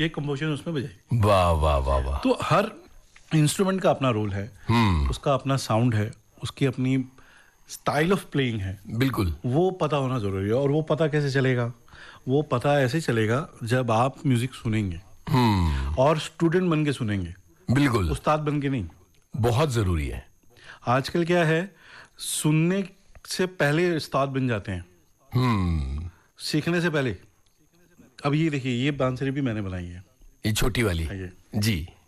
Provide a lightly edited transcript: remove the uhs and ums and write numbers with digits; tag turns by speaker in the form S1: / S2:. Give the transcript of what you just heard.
S1: ये कंपोजिशन उसमें बजाई।
S2: वाह वाह वाह वाह।
S1: तो हर इंस्ट्रूमेंट का अपना रोल है, उसका अपना साउंड है, उसकी अपनी स्टाइल ऑफ प्लेइंग है।
S2: बिल्कुल।
S1: वो पता होना जरूरी है। और वो पता कैसे चलेगा? वो पता ऐसे चलेगा जब आप म्यूजिक सुनेंगे और स्टूडेंट बन के सुनेंगे,
S2: बिल्कुल,
S1: उस्ताद बन के नहीं।
S2: बहुत जरूरी है।
S1: आजकल क्या है, सुनने से पहले उस्ताद बन जाते हैं, सीखने से पहले। अब ये देखिए, ये बांसुरी भी मैंने बनाई है,
S2: ये छोटी वाली।
S1: हाँ, ये
S2: जी।